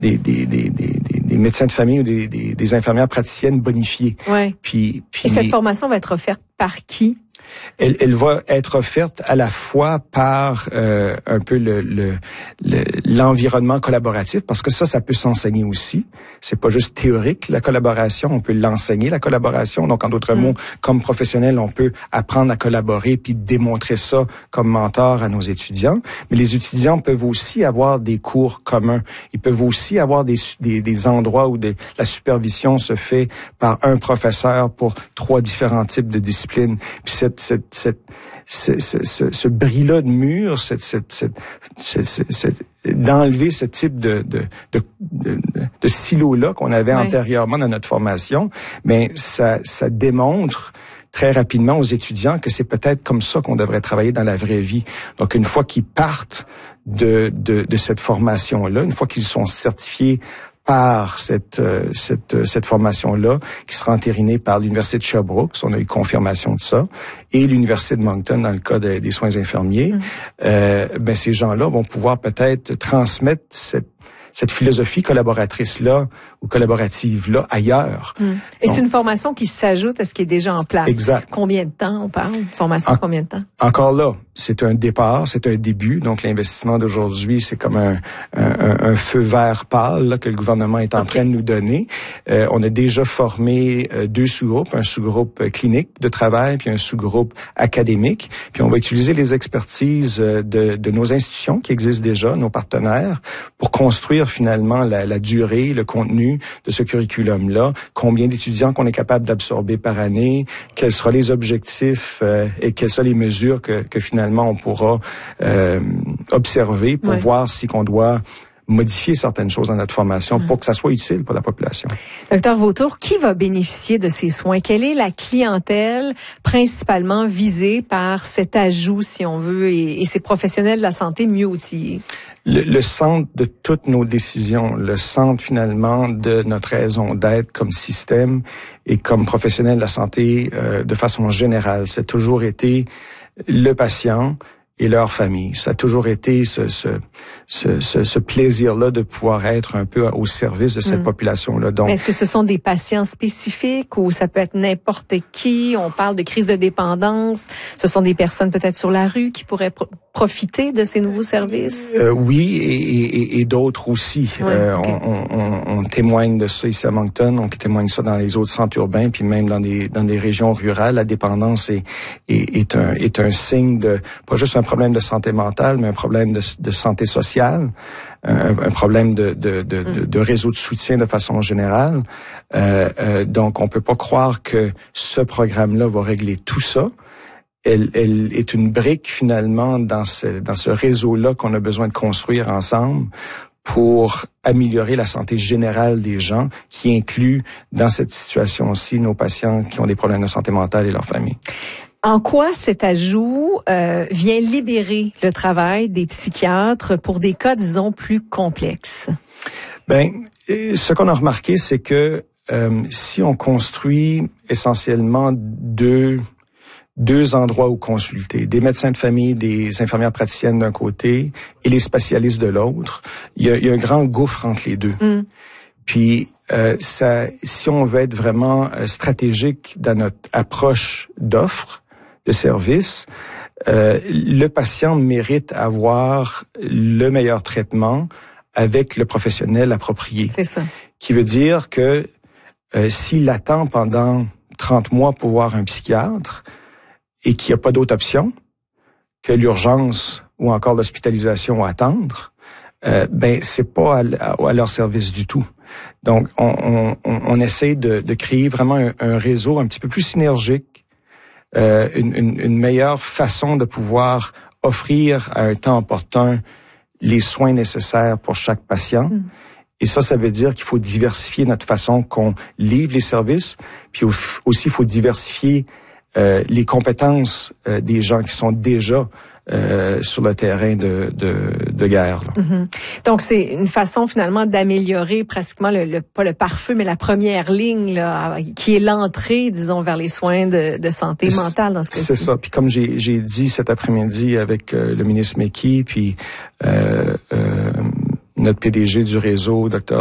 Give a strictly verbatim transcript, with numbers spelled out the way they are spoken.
des, des, des, des, des médecins de famille ou des, des, des infirmières praticiennes bonifiées. Ouais. Puis, puis, et cette formation va être offerte par qui? Elle, elle va être offerte à la fois par euh, un peu le, le, le l'environnement collaboratif, parce que ça, ça peut s'enseigner aussi. C'est pas juste théorique, la collaboration, on peut l'enseigner, la collaboration. Donc, en d'autres mmh. mots, comme professionnel, on peut apprendre à collaborer puis démontrer ça comme mentor à nos étudiants. Mais les étudiants peuvent aussi avoir des cours communs. Ils peuvent aussi avoir des, des, des endroits où des, la supervision se fait par un professeur pour trois différents types de disciplines. Puis cette Cette, cette, ce, ce, ce, ce bris-là de mur, cette, cette, cette, cette, cette, cette, d'enlever ce type de, de, de, de, de silo-là qu'on avait oui. antérieurement dans notre formation, mais ça, ça démontre très rapidement aux étudiants que c'est peut-être comme ça qu'on devrait travailler dans la vraie vie. Donc, une fois qu'ils partent de, de, de cette formation-là, une fois qu'ils sont certifiés par cette euh, cette cette formation-là, qui sera entérinée par l'Université de Sherbrooke, on a eu confirmation de ça, et l'Université de Moncton dans le cas de, des soins infirmiers, mmh. euh, ben ces gens-là vont pouvoir peut-être transmettre cette cette philosophie collaboratrice-là ou collaborative-là ailleurs. Mmh. Et donc, c'est une formation qui s'ajoute à ce qui est déjà en place. Exact. Combien de temps on parle? Formation en, combien de temps? Encore là, c'est un départ, c'est un début. Donc, l'investissement d'aujourd'hui, c'est comme un, un, un feu vert pâle là, que le gouvernement est en okay. train de nous donner. Euh, on a déjà formé euh, deux sous-groupes, un sous-groupe clinique de travail puis un sous-groupe académique. Puis on va utiliser les expertises de, de nos institutions qui existent déjà, nos partenaires, pour construire finalement la, la durée, le contenu de ce curriculum-là, combien d'étudiants qu'on est capable d'absorber par année, quels seront les objectifs euh, et quelles sont les mesures que, que finalement on pourra euh, observer pour ouais. voir si qu'on doit modifier certaines choses dans notre formation mmh. pour que ça soit utile pour la population. Docteur Vautour, qui va bénéficier de ces soins? Quelle est la clientèle principalement visée par cet ajout, si on veut, et, et ces professionnels de la santé mieux outillés? Le, le centre de toutes nos décisions, le centre finalement de notre raison d'être comme système et comme professionnel de la santé euh, de façon générale, c'est toujours été le patient et leur famille. Ça a toujours été ce, ce, ce, ce, ce plaisir-là de pouvoir être un peu au service de cette mmh. population-là. Donc, est-ce que ce sont des patients spécifiques ou ça peut être n'importe qui? On parle de crise de dépendance. Ce sont des personnes peut-être sur la rue qui pourraient pro- profiter de ces nouveaux services? Euh, oui, et, et, et d'autres aussi. Ouais, euh, okay. on, on, on témoigne de ça ici à Moncton, on témoigne ça dans les autres centres urbains, puis même dans des dans des régions rurales. La dépendance est est, est un est un signe de pas juste un problème de santé mentale, mais un problème de, de santé sociale, un, un problème de, de, de, de, de réseau de soutien de façon générale. Euh, euh, donc, on peut pas croire que ce programme-là va régler tout ça. Elle, elle est une brique finalement dans ce, dans ce réseau-là qu'on a besoin de construire ensemble pour améliorer la santé générale des gens, qui inclut dans cette situation-ci nos patients qui ont des problèmes de santé mentale et leurs familles. En quoi cet ajout euh, vient libérer le travail des psychiatres pour des cas, disons, plus complexes? Ben, ce qu'on a remarqué, c'est que euh, si on construit essentiellement deux deux endroits où consulter, des médecins de famille, des infirmières praticiennes d'un côté et les spécialistes de l'autre, il y a, il y a un grand gouffre entre les deux. Mm. Puis, euh, ça, si on veut être vraiment euh, stratégique dans notre approche d'offre de service, euh, le patient mérite avoir le meilleur traitement avec le professionnel approprié. C'est ça. Qui veut dire que euh, s'il attend pendant trente mois pour voir un psychiatre et qu'il n'y a pas d'autre option que l'urgence ou encore l'hospitalisation à attendre, euh, ben c'est pas à, à, à leur service du tout. Donc, on, on, on essaie de, de créer vraiment un, un réseau un petit peu plus synergique, euh, une, une, une meilleure façon de pouvoir offrir à un temps opportun les soins nécessaires pour chaque patient. Mm. Et ça, ça veut dire qu'il faut diversifier notre façon qu'on livre les services, puis aussi il faut diversifier euh, les compétences euh, des gens qui sont déjà Euh, sur le terrain de, de, de guerre. Là. Mm-hmm. Donc, c'est une façon finalement d'améliorer pratiquement, le, le pas le pare-feu, mais la première ligne là, qui est l'entrée, disons, vers les soins de, de santé c'est, mentale dans ce cas-ci. C'est ça. Puis comme j'ai, j'ai dit cet après-midi avec euh, le ministre Meki, puis euh, euh, notre P D G du réseau, docteur